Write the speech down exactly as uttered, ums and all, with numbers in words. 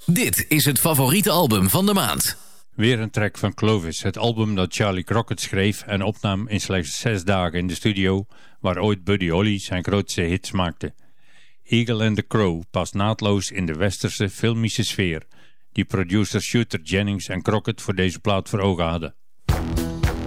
Dit is het favoriete album van de maand. Weer een track van Clovis, het album dat Charlie Crockett schreef en opnam in slechts zes dagen in de studio, waar ooit Buddy Holly zijn grootste hits maakte. Eagle and the Crow past naadloos in de westerse filmische sfeer, die producers Shooter Jennings en Crockett voor deze plaat voor ogen hadden.